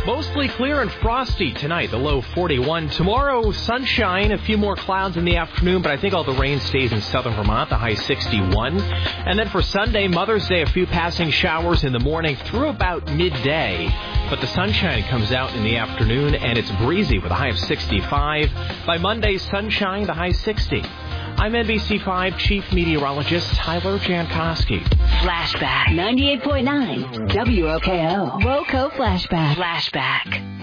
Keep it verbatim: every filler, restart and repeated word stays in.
Mostly clear and frosty tonight, the low forty-one. Tomorrow, sunshine, a few more clouds in the afternoon, but I think all the rain stays in southern Vermont, the high sixty-one. And then for Sunday, Mother's Day, a few passing showers in the morning through about midday. But the sunshine comes out in the afternoon, and it's breezy with a high of sixty-five. By Monday, sunshine, the high sixty. I'm N B C five Chief Meteorologist Tyler Jankowski. Flashback ninety-eight point nine W O K O. WOCO Flashback. Flashback.